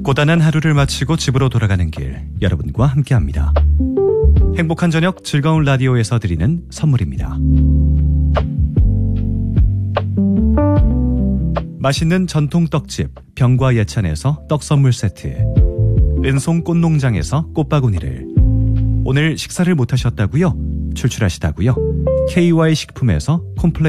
고단한 하루를 마치고 집으로 돌아가는 길, 여러분과 함께합니다. 행복한 저녁 즐거운 라디오에서 드리는 선물입니다. 맛있는 전통 떡집 병과 예찬에서 떡 선물 세트, 은송 꽃농장에서 꽃바구니를, 오늘 식사를 못하셨다고요? 출출하시다고요? KY 식품에서 콤플레